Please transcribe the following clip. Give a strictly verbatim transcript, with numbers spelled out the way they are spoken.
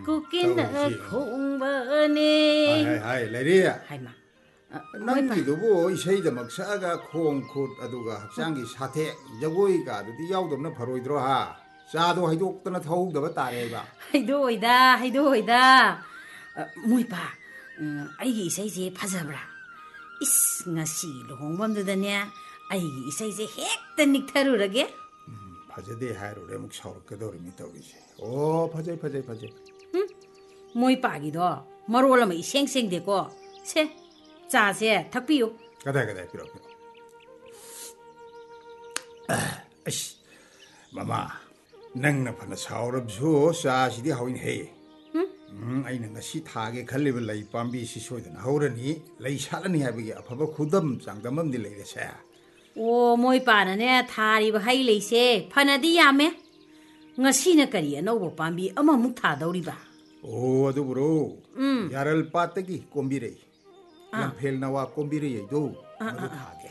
कुकिना खोंबने हाय हाय लेरी हाइमा ꯅꯪꯒꯤꯗꯨꯕꯨ ꯏꯁꯩꯗꯃꯛ ꯁꯛꯑꯒ ꯈꯣꯡ ꯈꯨꯠ ꯑꯗꯨꯒ ꯍꯛꯆꯥꯡꯒꯤ ꯁꯥꯊꯦꯛ ꯖꯒꯣꯏꯒꯗꯨꯗꯤ ꯌꯥꯎꯗꯕꯅ ꯐꯔꯣꯏꯗ꯭ꯔꯣ ꯍꯥ ꯆꯥꯗꯣ ꯍꯩꯗꯣꯛꯇꯅ ꯊꯧꯍꯧꯗꯕ ꯇꯥꯔꯦꯕ ꯍꯩꯗꯣꯛꯑꯣꯏꯗ ꯍꯩꯗꯣꯛꯑꯣꯏꯗ ꯃꯣꯏꯄꯥ ꯑꯩꯒꯤ ꯏꯁꯩꯁꯦ ꯐꯖꯕ꯭ꯔꯥ 이스 ngasi luhongbamdudane aigi isaise hekta niktarurage fajade hairore amuk saurukadorimi tawise oh fajai fajai fajai hm moi pagido marol ama iseng seng de ko se cha se thakpiyu kada kada piro piro ash mama nangna phana saurabsu cha sidi hawin he ꯑꯩꯅ ꯉꯁꯤ ꯊꯥꯒꯦ ꯈꯜꯂꯤꯕ ꯂꯩ ꯄꯥꯝꯕꯤꯁꯤ ꯁꯣꯏꯗꯅ ꯍꯧꯔꯅꯤ ꯂꯩ ꯁꯥꯠꯂꯅꯤ ꯍꯥꯏꯕꯒꯤ ꯑꯐꯕ ꯈꯨꯗꯝ ꯆꯥꯡꯗꯝ ꯑꯃꯗꯤ ꯂꯩꯔꯦꯁꯦ ꯑꯣ ꯃꯣꯏ ꯄꯥꯅꯅꯦ ꯊꯥꯔꯤꯕ ꯍꯩ ꯂꯩꯁꯦ ꯐꯅꯗꯤ ꯌꯥꯝꯃꯦ ꯉꯁꯤꯅ ꯀꯔꯤ ꯑꯅꯧꯕ ꯄꯥꯝꯕꯤ ꯑꯃꯃꯨꯛ ꯊꯥꯗꯧꯔꯤꯕ ꯑꯣ ꯑꯗꯨꯕꯨꯔꯣ ꯌꯥꯔꯜ ꯄꯥꯠꯇꯒꯤ ꯀꯣꯝꯕꯤꯔꯩ ꯂꯝꯐꯦꯜ ꯅꯋꯥ ꯀꯣꯝꯕꯤꯔꯩꯗꯣ ꯃꯗꯨ ꯊꯥꯒꯦ